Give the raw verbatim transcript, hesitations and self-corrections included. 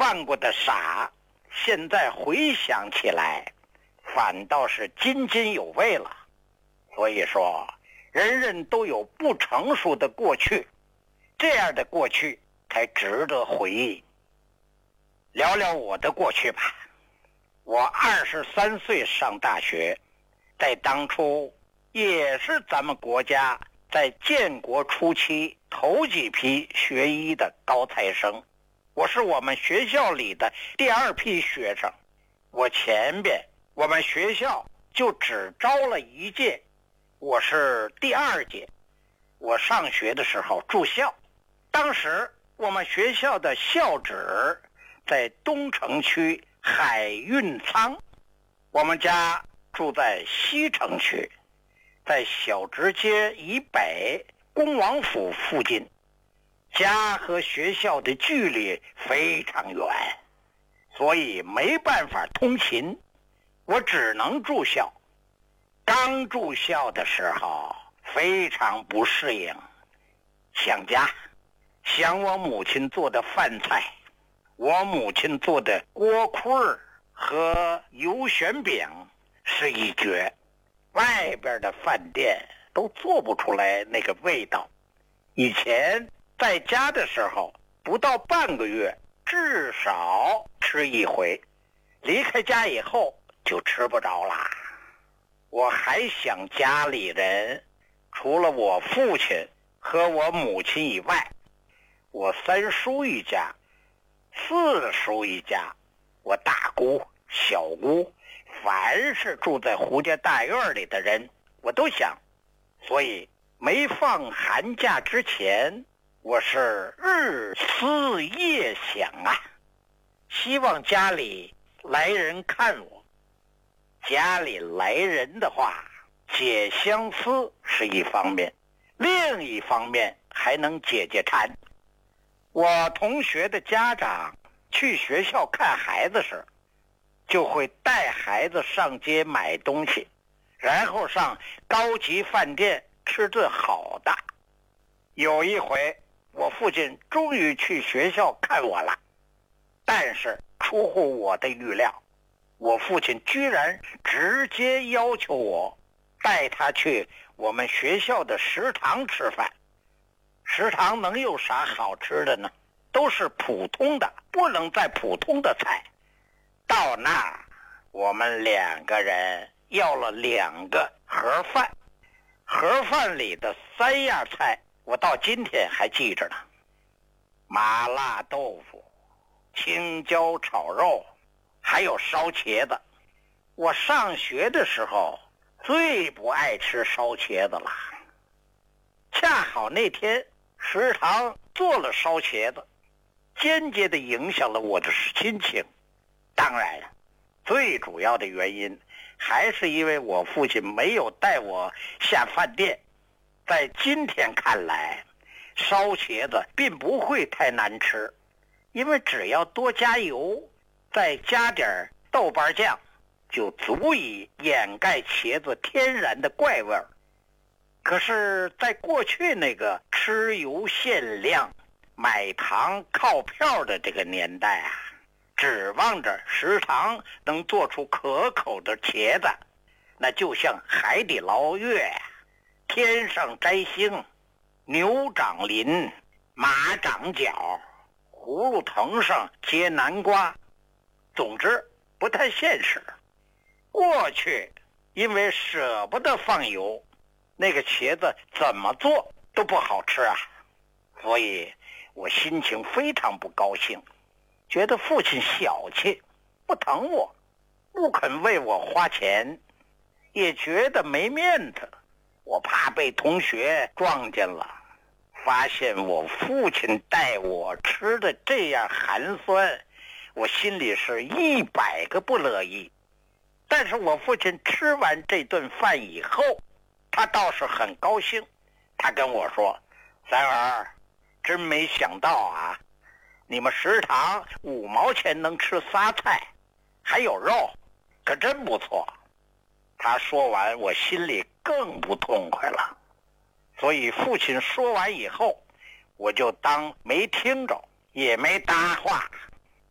犯过的傻，现在回想起来反倒是津津有味了。所以说人人都有不成熟的过去，这样的过去才值得回忆。聊聊我的过去吧。我二十三岁上大学，在当初也是咱们国家在建国初期头几批学医的高材生，我是我们学校里的第二批学生。我前边我们学校就只招了一届，我是第二届。我上学的时候住校，当时我们学校的校址在东城区海运仓，我们家住在西城区，在小直街以北恭王府附近，家和学校的距离非常远，所以没办法通勤，我只能住校。刚住校的时候非常不适应，想家，想我母亲做的饭菜。我母亲做的锅盔和油旋饼是一绝，外边的饭店都做不出来那个味道。以前在家的时候不到半个月至少吃一回，离开家以后就吃不着啦。我还想家里人，除了我父亲和我母亲以外，我三叔一家，四叔一家，我大姑小姑，凡是住在胡家大院里的人我都想。所以没放寒假之前，我是日思夜想啊，希望家里来人看我。家里来人的话，解相思是一方面，另一方面还能解解馋。我同学的家长去学校看孩子时，就会带孩子上街买东西，然后上高级饭店吃顿好的。有一回我父亲终于去学校看我了，但是出乎我的预料，我父亲居然直接要求我带他去我们学校的食堂吃饭。食堂能有啥好吃的呢？都是普通的，不能再普通的菜。到那儿，我们两个人要了两个盒饭，盒饭里的三样菜我到今天还记着呢：麻辣豆腐、青椒炒肉，还有烧茄子。我上学的时候最不爱吃烧茄子了，恰好那天食堂做了烧茄子，间接地影响了我的心情。当然了，最主要的原因还是因为我父亲没有带我下饭店。在今天看来，烧茄子并不会太难吃，因为只要多加油，再加点豆瓣酱，就足以掩盖茄子天然的怪味儿。可是在过去那个吃油限量、买糖靠票的这个年代啊，指望着食堂能做出可口的茄子，那就像海底捞月，天上摘星，牛长鳞，马长角，葫芦藤上结南瓜，总之不太现实。过去因为舍不得放油，那个茄子怎么做都不好吃啊，所以我心情非常不高兴，觉得父亲小气，不疼我，不肯为我花钱，也觉得没面子。我怕被同学撞见了，发现我父亲带我吃的这样寒酸，我心里是一百个不乐意。但是我父亲吃完这顿饭以后，他倒是很高兴。他跟我说：三儿，真没想到啊，你们食堂五毛钱能吃仨菜，还有肉，可真不错。他说完，我心里更不痛快了。所以父亲说完以后，我就当没听着，也没搭话，